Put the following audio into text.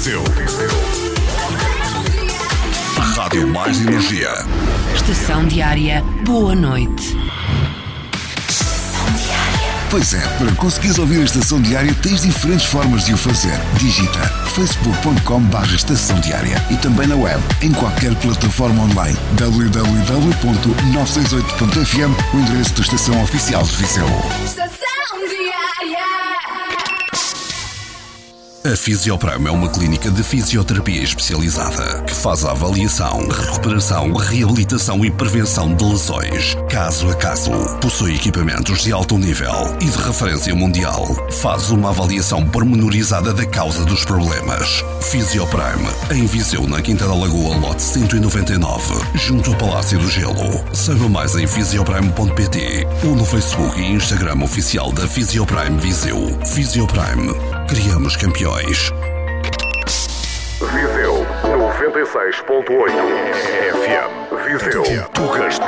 Viseu. Rádio Mais Energia. Estação Diária, boa noite. Pois é, para conseguires ouvir a Estação Diária tens diferentes formas de o fazer. Digita facebook.com/Estação Diária e também na web, em qualquer plataforma online. www.968.fm, o endereço da Estação Oficial de Viseu. Estação Diária. A Fisioprime é uma clínica de fisioterapia especializada que faz a avaliação, recuperação, reabilitação e prevenção de lesões, caso a caso. Possui equipamentos de alto nível e de referência mundial. Faz uma avaliação pormenorizada da causa dos problemas. Fisioprime, em Viseu, na Quinta da Lagoa, lote 199, junto ao Palácio do Gelo. Saiba mais em fisioprime.pt ou no Facebook e Instagram oficial da Fisioprime Viseu. Fisioprime. Criamos campeões. Viseu 96.8 FM. Viseu. Tugas